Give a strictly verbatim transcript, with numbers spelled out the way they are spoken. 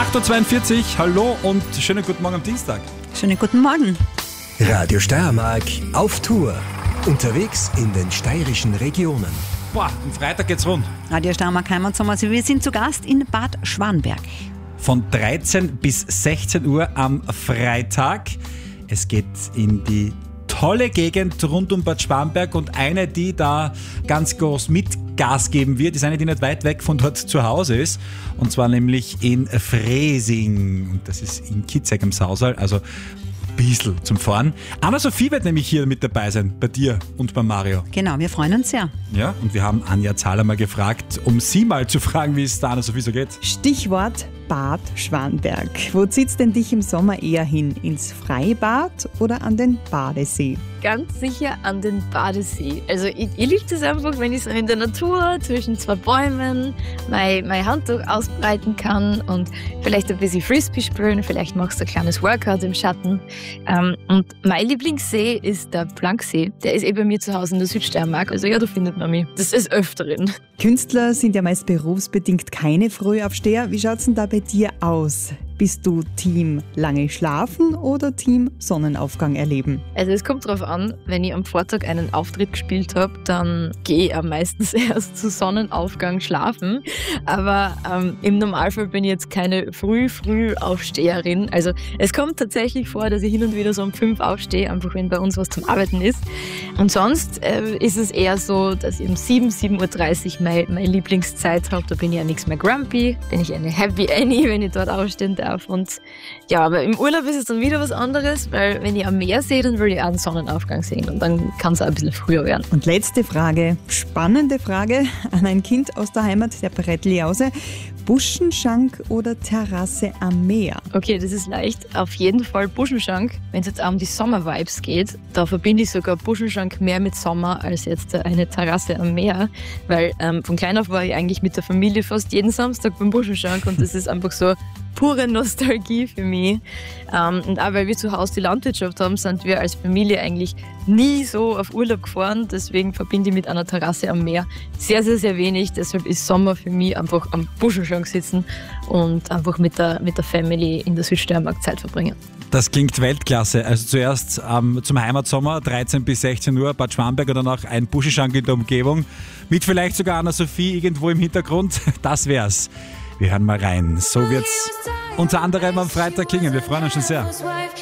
acht Uhr zweiundvierzig, hallo und schönen guten Morgen am Dienstag. Schönen guten Morgen. Radio Steiermark auf Tour. Unterwegs in den steirischen Regionen. Boah, am Freitag geht's rund. Radio Steiermark Heimatsommer. Wir sind zu Gast in Bad Schwanberg. Von dreizehn bis sechzehn Uhr am Freitag. Es geht in die tolle Gegend rund um Bad Schwanberg und eine, die da ganz groß mit Gas geben wird, ist eine, die nicht weit weg von dort zu Hause ist. Und zwar nämlich in Freising. Und das ist in Kitzek am Sausal, also ein bisschen zum Fahren. Anna-Sophie wird nämlich hier mit dabei sein, bei dir und bei Mario. Genau, wir freuen uns sehr. Ja, und wir haben Anja Zahler mal gefragt, um sie mal zu fragen, wie es da Anna-Sophie so geht. Stichwort Bad Schwanberg. Wo zieht's denn dich im Sommer eher hin? Ins Freibad oder an den Badesee? Ganz sicher an den Badesee. Also ich, ich liebe das einfach, wenn ich so in der Natur zwischen zwei Bäumen mein, mein Handtuch ausbreiten kann und vielleicht ein bisschen Frisbee spielen, vielleicht machst du ein kleines Workout im Schatten. Ähm, und mein Lieblingssee ist der Planksee. Der ist eh bei mir zu Hause in der Südsteiermark. Also ja, da findet man mich. Das ist Öfteren. Künstler sind ja meist berufsbedingt keine Frühaufsteher. Wie schaut's denn da bei dir aus? Bist du Team lange schlafen oder Team Sonnenaufgang erleben? Also es kommt drauf an, wenn ich am Vortag einen Auftritt gespielt habe, dann gehe ich am meistens erst zu Sonnenaufgang schlafen. Aber ähm, im Normalfall bin ich jetzt keine Früh-Früh-Aufsteherin. Also es kommt tatsächlich vor, dass ich hin und wieder so um fünf aufstehe, einfach wenn bei uns was zum Arbeiten ist. Und sonst äh, ist es eher so, dass ich um sieben, sieben Uhr dreißig meine, meine Lieblingszeit habe. Da bin ich ja nichts mehr grumpy, bin ich eine Happy Annie, wenn ich dort aufstehen darf. Und ja, aber im Urlaub ist es dann wieder was anderes, weil wenn ich am Meer sehe, dann will ich auch einen Sonnenaufgang sehen und dann kann es auch ein bisschen früher werden. Und letzte Frage, spannende Frage an ein Kind aus der Heimat der Brettliause. Buschenschank oder Terrasse am Meer? Okay, das ist leicht. Auf jeden Fall Buschenschank. Wenn es jetzt auch um die Sommer-Vibes geht, da verbinde ich sogar Buschenschank mehr mit Sommer als jetzt eine Terrasse am Meer, weil ähm, von klein auf war ich eigentlich mit der Familie fast jeden Samstag beim Buschenschank und das ist einfach so pure Nostalgie für mich. Ähm, und auch weil wir zu Hause die Landwirtschaft haben, sind wir als Familie eigentlich nie so auf Urlaub gefahren. Deswegen verbinde ich mit einer Terrasse am Meer sehr, sehr, sehr wenig. Deshalb ist Sommer für mich einfach am Buschenschank sitzen und einfach mit der, mit der Family in der Südsteiermark Zeit verbringen. Das klingt Weltklasse. Also zuerst ähm, zum Heimatsommer, dreizehn bis sechzehn Uhr, Bad Schwanberg und danach ein Buschenschank in der Umgebung. Mit vielleicht sogar Anna-Sophie irgendwo im Hintergrund. Das wär's. Wir hören mal rein. So wird's unter anderem am Freitag klingen. Wir freuen uns schon sehr.